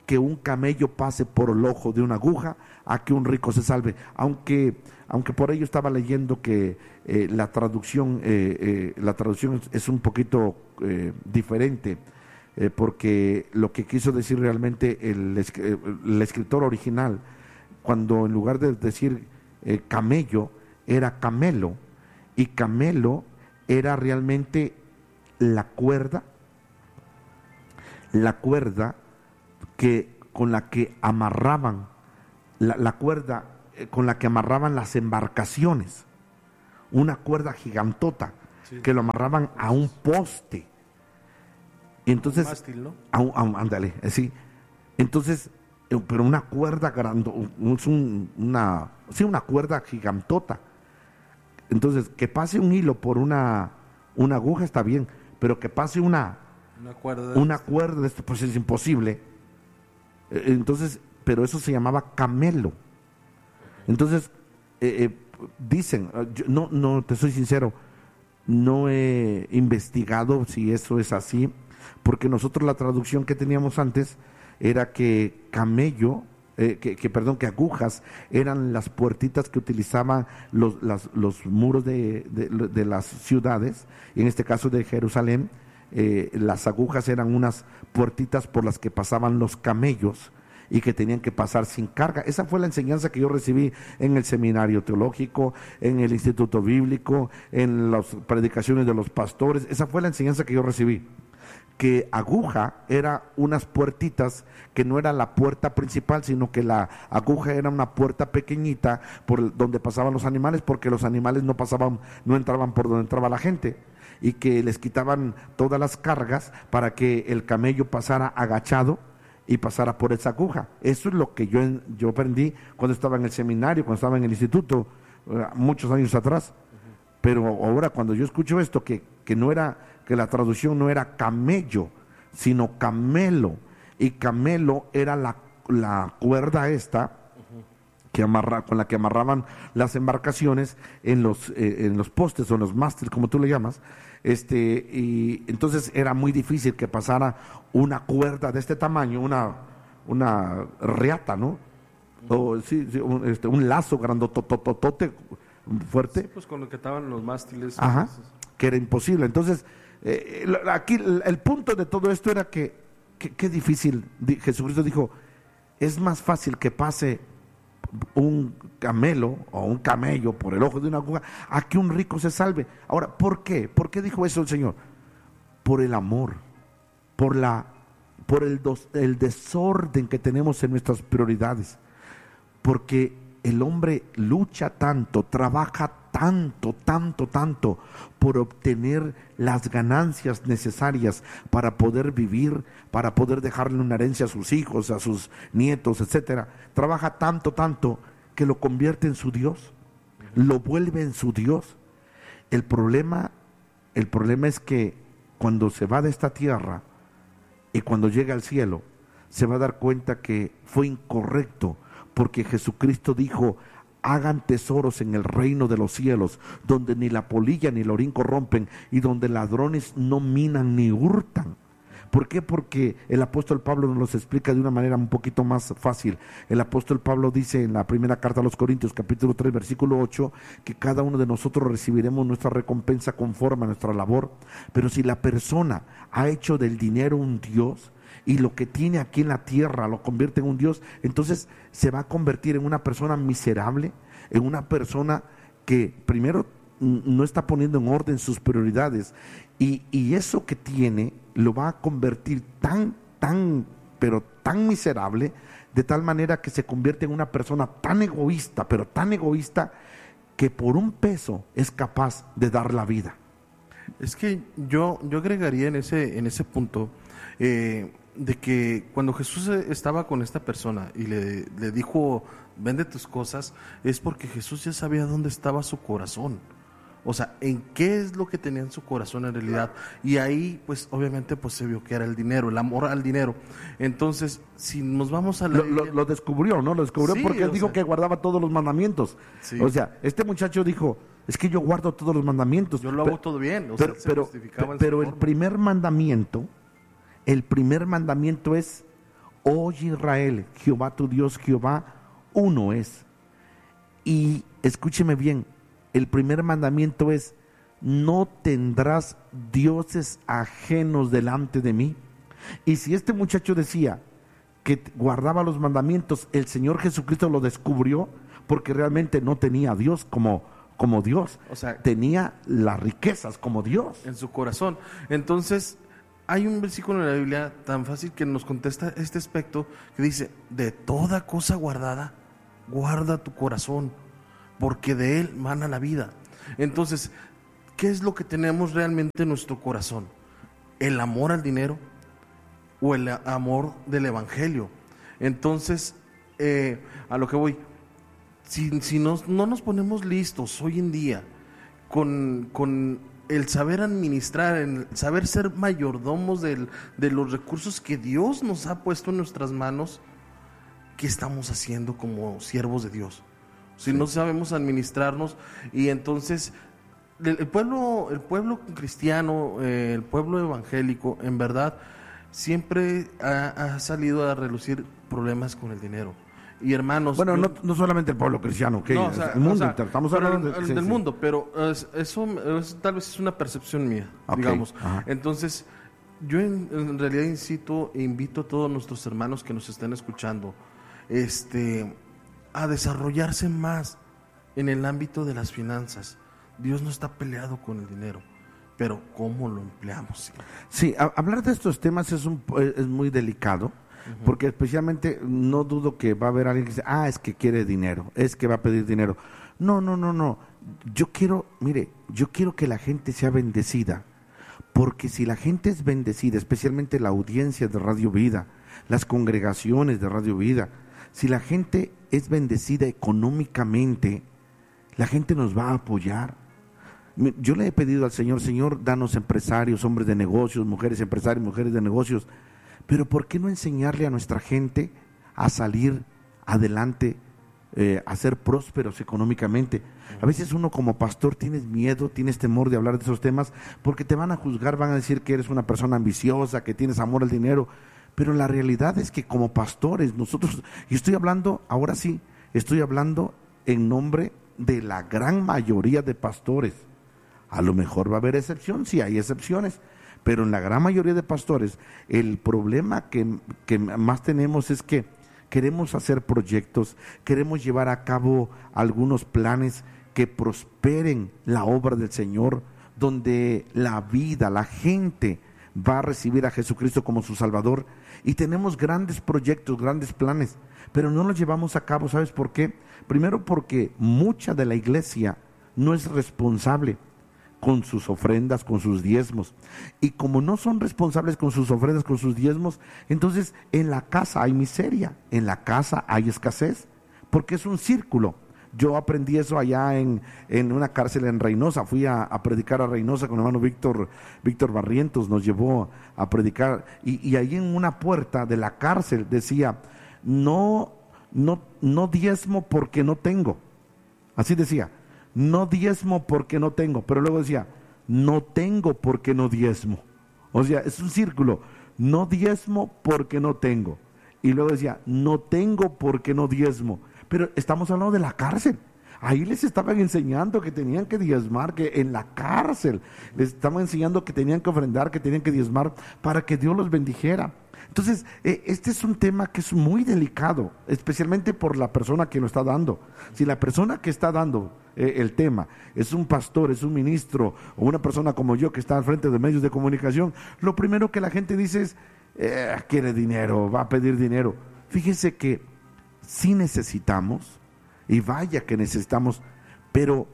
que un camello pase por el ojo de una aguja a que un rico se salve. Aunque por ello estaba leyendo que la traducción es un poquito diferente, porque lo que quiso decir realmente el escritor original, cuando en lugar de decir camello, era camelo, y camelo era realmente la cuerda con la que amarraban la cuerda con la que amarraban las embarcaciones, una cuerda gigantota, sí, que lo amarraban a un poste. Entonces, un mástil, ¿no? Ándale, sí. Entonces, pero una cuerda una cuerda gigantota. Entonces, que pase un hilo por una aguja está bien, pero que pase una cuerda de esto, pues es imposible. Entonces, pero eso se llamaba camelo. Entonces, dicen, yo no te soy sincero, no he investigado si eso es así, porque nosotros la traducción que teníamos antes era que camello, que agujas eran las puertitas que utilizaban los muros de las ciudades, y en este caso de Jerusalén, las agujas eran unas puertitas por las que pasaban los camellos y que tenían que pasar sin carga. Esa fue la enseñanza que yo recibí en el seminario teológico, en el instituto bíblico, en las predicaciones de los pastores. Esa fue la enseñanza que yo recibí, que aguja era unas puertitas que no era la puerta principal, sino que la aguja era una puerta pequeñita por donde pasaban los animales, porque los animales no entraban por donde entraba la gente, y que les quitaban todas las cargas para que el camello pasara agachado y pasara por esa aguja. Eso es lo que yo aprendí cuando estaba en el seminario, cuando estaba en el instituto, muchos años atrás. Pero ahora cuando yo escucho esto, que la traducción no era camello, sino camelo, y camelo era la cuerda esta con la que amarraban las embarcaciones en los postes o en los mástiles, como tú le llamas, y entonces era muy difícil que pasara una cuerda de este tamaño, una riata, ¿no? O sí, un lazo grandotototote fuerte. Sí, pues con lo que estaban los mástiles. Ajá, que era imposible. Entonces, aquí el punto de todo esto era que difícil. Jesucristo dijo, es más fácil que pase un camelo o un camello por el ojo de una aguja a que un rico se salve. Ahora, ¿por qué? ¿Por qué dijo eso el Señor? Por el amor, por el desorden que tenemos en nuestras prioridades, porque el hombre lucha tanto, trabaja tanto por obtener las ganancias necesarias para poder vivir, para poder dejarle una herencia a sus hijos, a sus nietos, etcétera. Trabaja tanto que lo convierte en su Dios, lo vuelve en su Dios. El problema es que cuando se va de esta tierra y cuando llega al cielo, se va a dar cuenta que fue incorrecto, porque Jesucristo dijo, hagan tesoros en el reino de los cielos, donde ni la polilla ni el orín corrompen, y donde ladrones no minan ni hurtan. ¿Por qué? Porque el apóstol Pablo nos los explica de una manera un poquito más fácil. El apóstol Pablo dice en la primera carta a los Corintios, capítulo 3, versículo 8, que cada uno de nosotros recibiremos nuestra recompensa conforme a nuestra labor. Pero si la persona ha hecho del dinero un Dios, y lo que tiene aquí en la tierra lo convierte en un Dios, entonces se va a convertir en una persona miserable, en una persona que primero no está poniendo en orden sus prioridades, y eso que tiene lo va a convertir pero tan miserable, de tal manera que se convierte en una persona tan egoísta, pero tan egoísta, que por un peso es capaz de dar la vida. Es que yo agregaría en ese punto, de que cuando Jesús estaba con esta persona y le dijo, vende tus cosas, es porque Jesús ya sabía dónde estaba su corazón. O sea, en qué es lo que tenía en su corazón en realidad. Y ahí, pues, obviamente, pues se vio que era el dinero, el amor al dinero. Entonces, si nos vamos a lo descubrió, ¿no? Lo descubrió, sí, porque él dijo que guardaba todos los mandamientos. Sí. O sea, este muchacho dijo, es que yo guardo todos los mandamientos. Yo lo hago todo bien. O pero sea, pero el primer mandamiento es Oye Israel, Jehová tu Dios, Jehová uno es. Y escúcheme bien, el primer mandamiento es: no tendrás dioses ajenos delante de mí. Y si este muchacho decía que guardaba los mandamientos, el Señor Jesucristo lo descubrió porque realmente no tenía a Dios como Dios, O sea, tenía las riquezas como Dios. en su corazón. Entonces, hay un versículo en la Biblia tan fácil que nos contesta este aspecto, que dice: de toda cosa guardada, guarda tu corazón, porque de él mana la vida. Entonces, ¿qué es lo que tenemos realmente en nuestro corazón? ¿El amor al dinero o el amor del evangelio? Entonces, a lo que voy, si no nos ponemos listos hoy en día con el saber administrar, el saber ser mayordomos de los recursos que Dios nos ha puesto en nuestras manos, ¿qué estamos haciendo como siervos de Dios? Si no sabemos administrarnos, y entonces el pueblo cristiano, el pueblo evangélico, en verdad, siempre ha salido a relucir problemas con el dinero. Y hermanos, Bueno, no solamente el pueblo cristiano, okay, no, o sea, el mundo o sea, entero. Estamos pero hablando del sí, sí. mundo, pero eso tal vez es una percepción mía, Ok, digamos. ajá. Entonces, yo en realidad invito a todos nuestros hermanos que nos estén escuchando, a desarrollarse más en el ámbito de las finanzas. Dios no está peleado con el dinero, pero ¿cómo lo empleamos? Sí, hablar de estos temas es muy delicado, porque especialmente no dudo que va a haber alguien que dice: es que quiere dinero, es que va a pedir dinero. No. Yo quiero que la gente sea bendecida, porque si la gente es bendecida, especialmente la audiencia de Radio Vida, las congregaciones de Radio Vida, si la gente es bendecida económicamente, la gente nos va a apoyar. Yo le he pedido al Señor: Señor, danos empresarios, hombres de negocios, mujeres empresarios, mujeres de negocios. Pero ¿por qué no enseñarle a nuestra gente a salir adelante, a ser prósperos económicamente? A veces uno como pastor tienes miedo, tienes temor de hablar de esos temas, porque te van a juzgar, van a decir que eres una persona ambiciosa, que tienes amor al dinero. Pero la realidad es que como pastores nosotros, y estoy hablando en nombre de la gran mayoría de pastores. A lo mejor va a haber excepción, sí hay excepciones, pero en la gran mayoría de pastores el problema que más tenemos es que queremos hacer proyectos, queremos llevar a cabo algunos planes que prosperen la obra del Señor, donde la vida, la gente va a recibir a Jesucristo como su Salvador, y tenemos grandes proyectos, grandes planes, pero no los llevamos a cabo. ¿Sabes por qué? Primero, porque mucha de la iglesia no es responsable con sus ofrendas, con sus diezmos, y como no son responsables con sus ofrendas, con sus diezmos, entonces en la casa hay miseria, en la casa hay escasez, porque es un círculo. Yo aprendí eso allá en una cárcel en Reynosa. Fui a predicar a Reynosa con el hermano Víctor Barrientos, nos llevó a predicar, y ahí en una puerta de la cárcel decía: no diezmo porque no tengo. Así decía: no diezmo porque no tengo, pero luego decía: no tengo porque no diezmo. O sea, es un círculo: no diezmo porque no tengo, y luego decía: no tengo porque no diezmo. Pero estamos hablando de la cárcel. Ahí les estaban enseñando que tenían que diezmar, que en la cárcel les estaban enseñando que tenían que ofrendar, que tenían que diezmar para que Dios los bendijera. Entonces, este es un tema que es muy delicado, especialmente por la persona que lo está dando. Si la persona que está dando el tema es un pastor, es un ministro, o una persona como yo que está al frente de medios de comunicación, lo primero que la gente dice es: quiere dinero, va a pedir dinero. Fíjese que sí necesitamos, y vaya que necesitamos, pero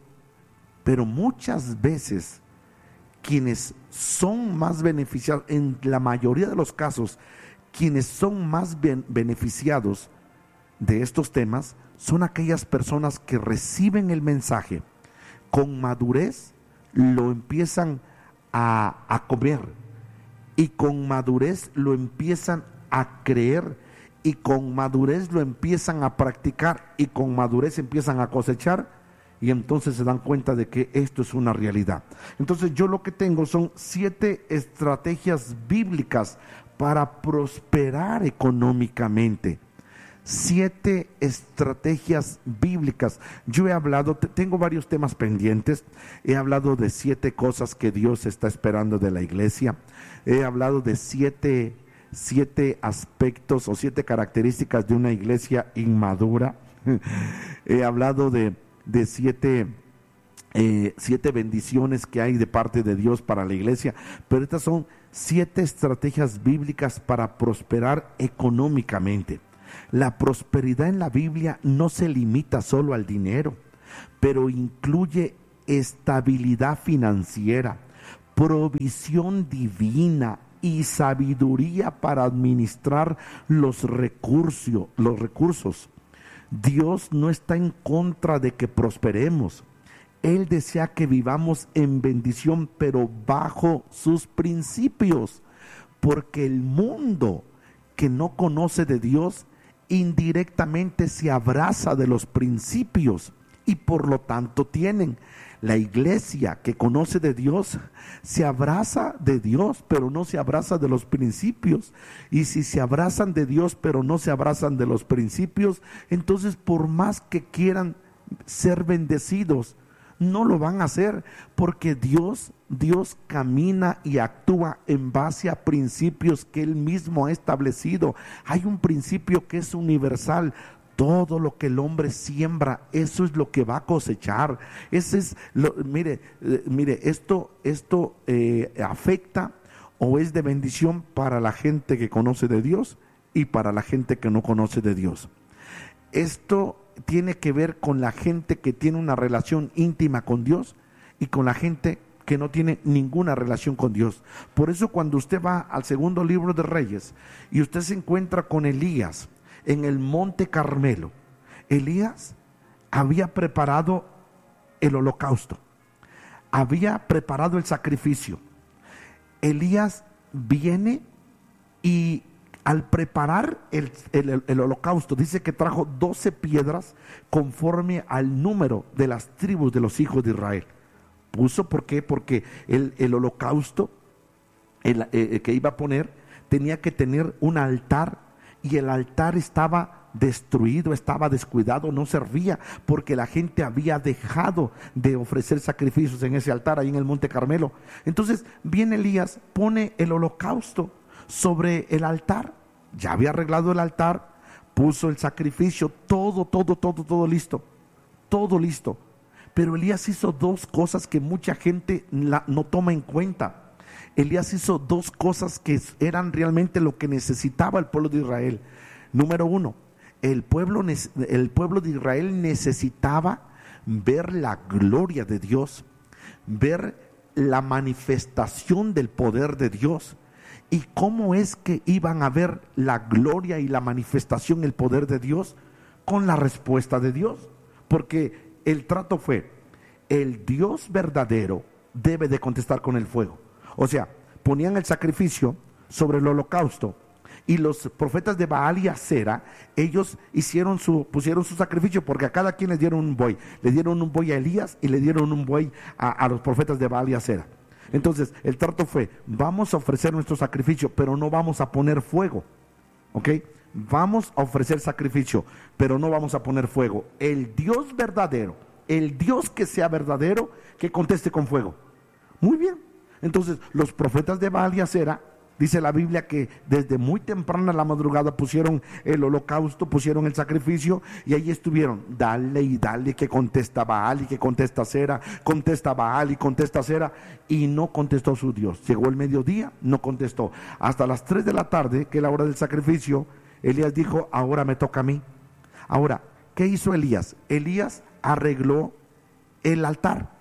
muchas veces quienes son más beneficiados, en la mayoría de los casos, quienes son más beneficiados de estos temas son aquellas personas que reciben el mensaje con madurez, lo empiezan a comer, y con madurez lo empiezan a creer, y con madurez lo empiezan a practicar, y con madurez empiezan a cosechar, y entonces se dan cuenta de que esto es una realidad. Entonces yo lo que tengo son 7 estrategias bíblicas para prosperar económicamente. 7 estrategias bíblicas. Yo he hablado, tengo varios temas pendientes. He hablado de 7 cosas que Dios está esperando de la iglesia. He hablado de 7 aspectos o 7 características de una iglesia inmadura. He hablado de 7 bendiciones que hay de parte de Dios para la iglesia, pero estas son 7 estrategias bíblicas para prosperar económicamente. La prosperidad en la Biblia no se limita solo al dinero, pero incluye estabilidad financiera, provisión divina y sabiduría para administrar los recursos. Dios no está en contra de que prosperemos. Él desea que vivamos en bendición, pero bajo sus principios, porque el mundo que no conoce de Dios indirectamente se abraza de los principios y por lo tanto tienen. La iglesia que conoce de Dios se abraza de Dios, pero no se abraza de los principios. Y si se abrazan de Dios, pero no se abrazan de los principios, entonces por más que quieran ser bendecidos, no lo van a hacer, porque Dios camina y actúa en base a principios que Él mismo ha establecido. Hay un principio que es universal: todo lo que el hombre siembra, eso es lo que va a cosechar. Ese es mire, esto afecta o es de bendición para la gente que conoce de Dios y para la gente que no conoce de Dios. Esto tiene que ver con la gente que tiene una relación íntima con Dios y con la gente que no tiene ninguna relación con Dios. Por eso cuando usted va al segundo libro de Reyes y usted se encuentra con Elías en el monte Carmelo, Elías había preparado el holocausto, había preparado el sacrificio. Elías viene y al preparar el holocausto, dice que trajo 12 piedras conforme al número de las tribus de los hijos de Israel. ¿Por qué? Porque el holocausto que iba a poner tenía que tener un altar, y el altar estaba destruido, estaba descuidado, no servía, porque la gente había dejado de ofrecer sacrificios en ese altar ahí en el monte Carmelo. Entonces viene Elías, pone el holocausto sobre el altar, ya había arreglado el altar, puso el sacrificio, todo listo. Pero Elías hizo 2 cosas que mucha gente no toma en cuenta. Elías hizo 2 cosas que eran realmente lo que necesitaba el pueblo de Israel. Número 1, el pueblo de Israel necesitaba ver la gloria de Dios, ver la manifestación del poder de Dios. ¿Y cómo es que iban a ver la gloria y la manifestación, el poder de Dios? Con la respuesta de Dios. Porque el trato fue: el Dios verdadero debe de contestar con el fuego. O sea, ponían el sacrificio sobre el holocausto, y los profetas de Baal y Acera, ellos pusieron su sacrificio, porque a cada quien les dieron un buey. Le dieron un buey a Elías y le dieron un buey a los profetas de Baal y Acera. Entonces el trato fue: vamos a ofrecer nuestro sacrificio, pero no vamos a poner fuego. ¿Ok? Vamos a ofrecer sacrificio, pero no vamos a poner fuego. El Dios verdadero, el Dios que sea verdadero, que conteste con fuego. Muy bien. Entonces los profetas de Baal y Acera, dice la Biblia que desde muy temprana la madrugada pusieron el holocausto, pusieron el sacrificio, y ahí estuvieron, dale y dale, que contesta Baal y que contesta Acera, contesta Baal y contesta Acera, y no contestó su Dios. Llegó el mediodía, no contestó. Hasta las 3 de la tarde, que es la hora del sacrificio, Elías dijo: ahora me toca a mí. Ahora, ¿qué hizo Elías? Elías arregló el altar.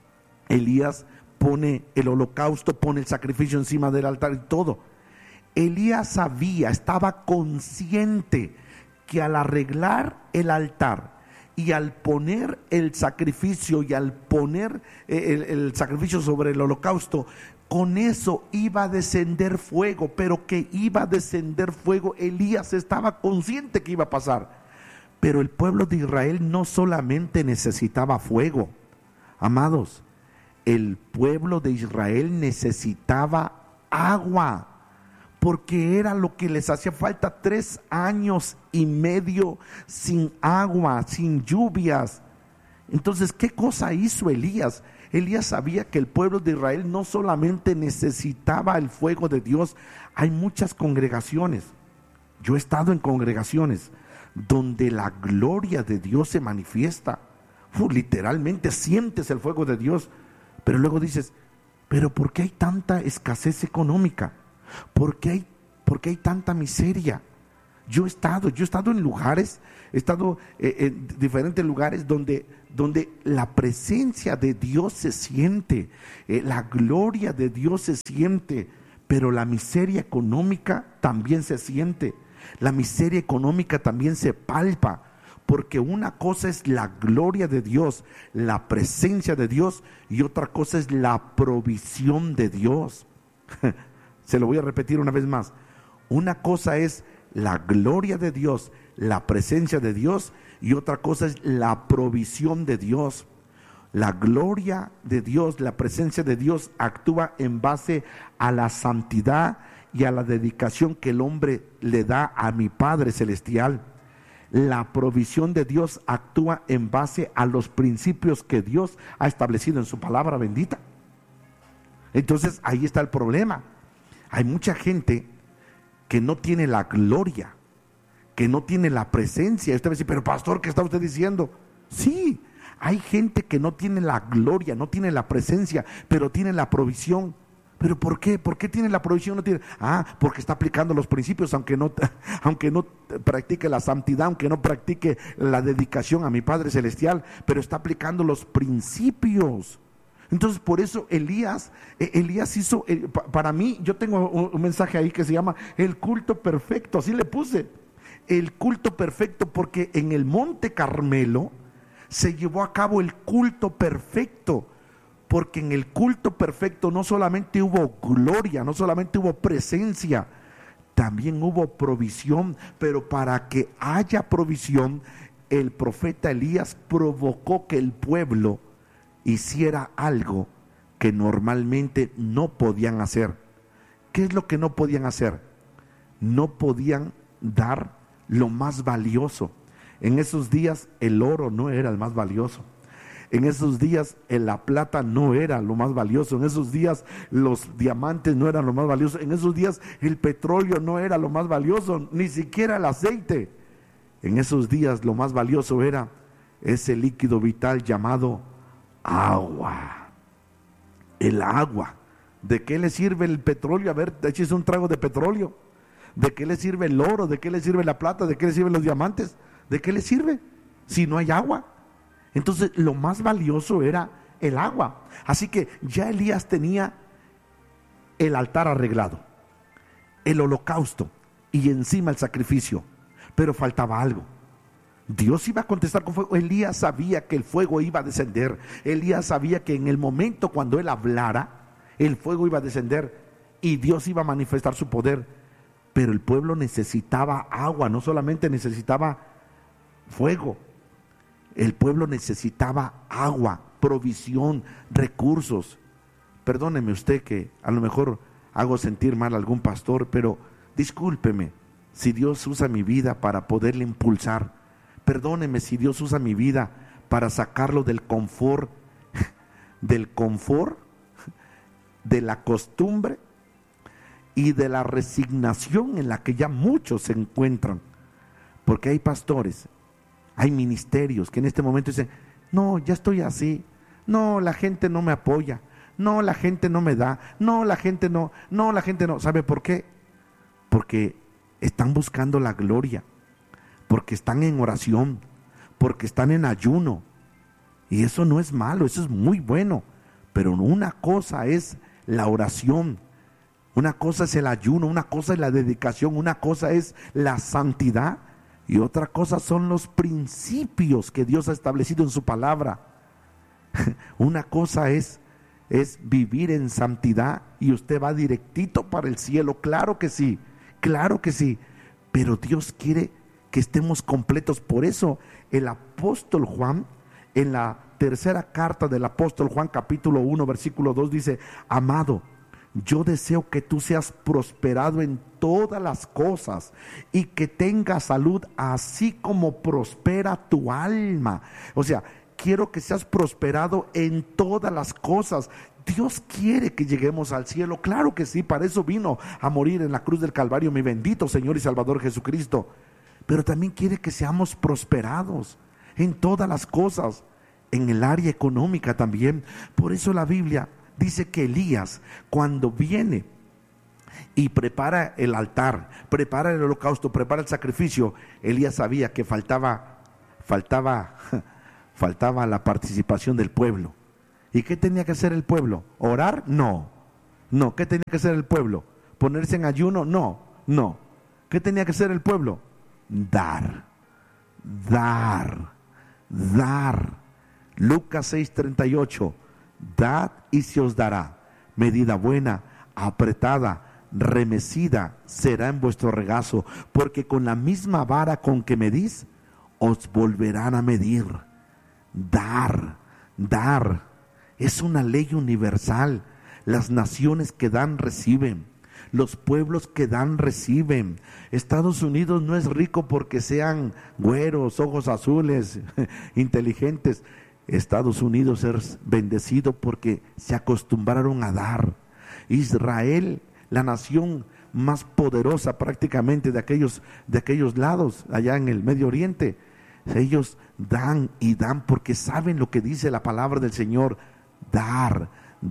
Elías pone el holocausto, pone el sacrificio encima del altar y todo. Elías estaba consciente que al arreglar el altar y al poner el sacrificio y al poner el sacrificio sobre el holocausto, con eso iba a descender fuego. Pero que iba a descender fuego, Elías estaba consciente que iba a pasar. Pero el pueblo de Israel no solamente necesitaba fuego, amados. El pueblo de Israel necesitaba agua, porque era lo que les hacía falta. 3 años y medio sin agua, sin lluvias. Entonces, ¿qué cosa hizo Elías? Elías sabía que el pueblo de Israel no solamente necesitaba el fuego de Dios. Hay muchas congregaciones, yo he estado en congregaciones donde la gloria de Dios se manifiesta. Literalmente sientes el fuego de Dios, pero luego dices, pero ¿por qué hay tanta escasez económica? ¿Por qué hay tanta miseria? Yo he estado en lugares, he estado en diferentes lugares donde la presencia de Dios se siente, la gloria de Dios se siente, pero la miseria económica también se siente, la miseria económica también se palpa, porque una cosa es la gloria de Dios, la presencia de Dios, y otra cosa es la provisión de Dios. Se lo voy a repetir una vez más. Una cosa es la gloria de Dios, la presencia de Dios, y otra cosa es la provisión de Dios. La gloria de Dios, la presencia de Dios actúa en base a la santidad y a la dedicación que el hombre le da a mi Padre Celestial. La provisión de Dios actúa en base a los principios que Dios ha establecido en su palabra bendita. Entonces ahí está el problema. Hay mucha gente que no tiene la gloria, que no tiene la presencia. Usted va a decir, pero pastor, ¿qué está usted diciendo? Sí, hay gente que no tiene la gloria, no tiene la presencia, pero tiene la provisión. ¿Pero por qué? ¿Por qué tiene la provisión? No tiene. Porque está aplicando los principios, aunque no practique la santidad, aunque no practique la dedicación a mi Padre Celestial, pero está aplicando los principios. Entonces, por eso Elías hizo, para mí, yo tengo un mensaje ahí que se llama el culto perfecto, así le puse, el culto perfecto, porque en el Monte Carmelo se llevó a cabo el culto perfecto, porque en el culto perfecto no solamente hubo gloria, no solamente hubo presencia, también hubo provisión, pero para que haya provisión, el profeta Elías provocó que el pueblo hiciera algo que normalmente no podían hacer. ¿Qué es lo que no podían hacer? No podían dar lo más valioso. En esos días el oro no era el más valioso. En esos días la plata no era lo más valioso. En esos días los diamantes no eran lo más valioso. En esos días el petróleo no era lo más valioso, ni siquiera el aceite. En esos días lo más valioso era ese líquido vital llamado agua. El agua. ¿De qué le sirve el petróleo? A ver, échese un trago de petróleo. ¿De qué le sirve el oro? ¿De qué le sirve la plata? ¿De qué le sirven los diamantes? ¿De qué le sirve si no hay agua? Entonces lo más valioso era el agua. Así que ya Elías tenía el altar arreglado, el holocausto y encima el sacrificio, pero faltaba algo. Dios iba a contestar con fuego. Elías sabía que el fuego iba a descender. Elías sabía que en el momento cuando él hablara, el fuego iba a descender y Dios iba a manifestar su poder. Pero el pueblo necesitaba agua, no solamente necesitaba fuego. El pueblo necesitaba agua, provisión, recursos. Perdóneme usted que a lo mejor hago sentir mal a algún pastor, pero discúlpeme si Dios usa mi vida para poderle impulsar. Perdóneme si Dios usa mi vida para sacarlo del confort, de la costumbre y de la resignación en la que ya muchos se encuentran. Porque hay pastores, hay ministerios que en este momento dicen, no, ya estoy así, no, la gente no me apoya, no, la gente no me da, no, la gente no. ¿Sabe por qué? Porque están buscando la gloria, porque están en oración, porque están en ayuno. Y eso no es malo, eso es muy bueno. Pero una cosa es la oración, una cosa es el ayuno, una cosa es la dedicación, una cosa es la santidad y otra cosa son los principios que Dios ha establecido en su palabra. Una cosa es vivir en santidad y usted va directito para el cielo. Claro que sí, pero Dios quiere que estemos completos. Por eso el apóstol Juan, en la tercera carta del apóstol Juan, capítulo 1, versículo 2, dice: amado, yo deseo que tú seas prosperado en todas las cosas y que tengas salud así como prospera tu alma. O sea, quiero que seas prosperado en todas las cosas. Dios quiere que lleguemos al cielo, claro que sí, para eso vino a morir en la cruz del Calvario mi bendito Señor y Salvador Jesucristo. Pero también quiere que seamos prosperados en todas las cosas, en el área económica también. Por eso la Biblia dice que Elías, cuando viene y prepara el altar, prepara el holocausto, prepara el sacrificio, Elías sabía que faltaba la participación del pueblo. ¿Y qué tenía que hacer el pueblo? ¿Orar? No. ¿Qué tenía que hacer el pueblo? ¿Ponerse en ayuno? No. ¿Qué tenía que hacer el pueblo? Dar. Lucas 6:38, dad y se os dará, medida buena, apretada, remecida, será en vuestro regazo, porque con la misma vara con que medís, os volverán a medir. Dar, es una ley universal. Las naciones que dan, reciben. Los pueblos que dan, reciben. Estados Unidos no es rico porque sean güeros, ojos azules, inteligentes. Estados Unidos es bendecido porque se acostumbraron a dar. Israel, la nación más poderosa prácticamente de aquellos lados, allá en el Medio Oriente, ellos dan y dan porque saben lo que dice la palabra del Señor. Dar.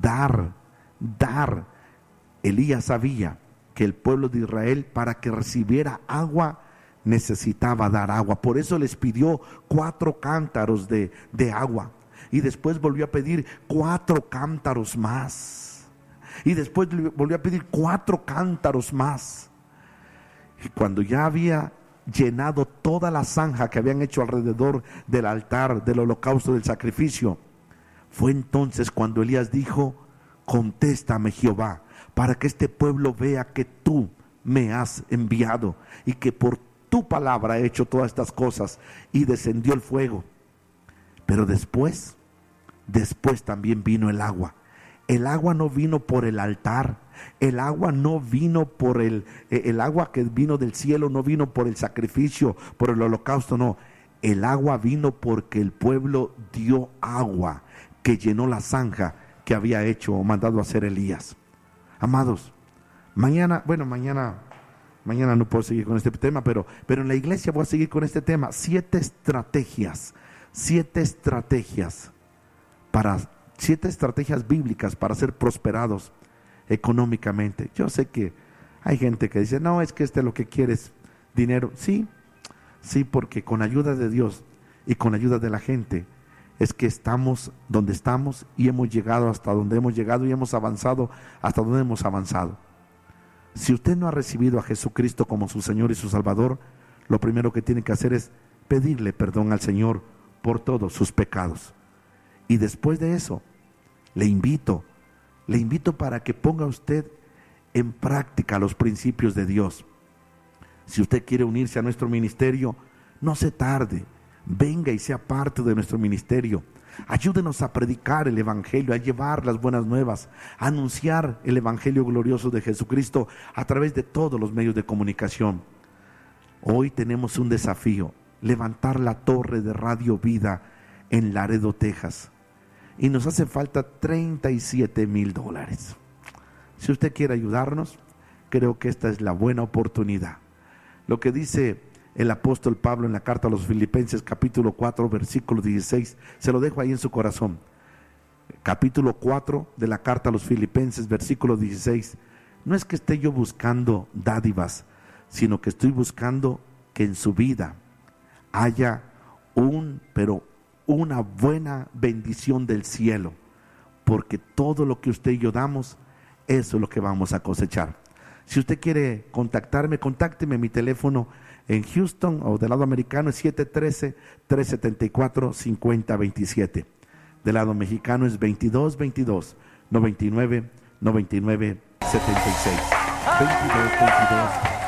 Elías sabía que el pueblo de Israel, para que recibiera agua, necesitaba dar agua. Por eso les pidió 4 cántaros de agua. Y después volvió a pedir 4 cántaros más. Y después volvió a pedir 4 cántaros más. Y cuando ya había llenado toda la zanja que habían hecho alrededor del altar, del holocausto, del sacrificio, fue entonces cuando Elías dijo: contéstame, Jehová, para que este pueblo vea que tú me has enviado y que por tu palabra he hecho todas estas cosas. Y descendió el fuego. Pero después también vino el agua. El agua no vino por el altar. El agua no vino por el agua que vino del cielo, no vino por el sacrificio, por el holocausto, no. El agua vino porque el pueblo dio agua que llenó la zanja que había hecho o mandado a hacer Elías. Amados, mañana no puedo seguir con este tema, pero en la iglesia voy a seguir con este tema. 7 estrategias bíblicas para ser prosperados económicamente. Yo sé que hay gente que dice: no, es que lo que quiere es dinero. Sí, porque con ayuda de Dios y con ayuda de la gente es que estamos donde estamos y hemos llegado hasta donde hemos llegado y hemos avanzado hasta donde hemos avanzado. Si usted no ha recibido a Jesucristo como su Señor y su Salvador, lo primero que tiene que hacer es pedirle perdón al Señor por todos sus pecados. Y después de eso, le invito para que ponga usted en práctica los principios de Dios. Si usted quiere unirse a nuestro ministerio, no se tarde, venga y sea parte de nuestro ministerio. Ayúdenos a predicar el Evangelio, a llevar las buenas nuevas, a anunciar el Evangelio glorioso de Jesucristo a través de todos los medios de comunicación. Hoy tenemos un desafío: levantar la torre de Radio Vida en Laredo, Texas. Y nos hace falta $37,000. Si usted quiere ayudarnos, creo que esta es la buena oportunidad. Lo que dice el apóstol Pablo en la carta a los Filipenses, capítulo 4, versículo 16, se lo dejo ahí en su corazón. Capítulo 4 de la carta a los Filipenses, versículo 16. No es que esté yo buscando dádivas, sino que estoy buscando que en su vida haya una buena bendición del cielo, porque todo lo que usted y yo damos, eso es lo que vamos a cosechar. Si usted quiere contactarme, contácteme. Mi teléfono en Houston o del lado americano es 713-374-5027. Del lado mexicano es 2222-99-99-76. 2222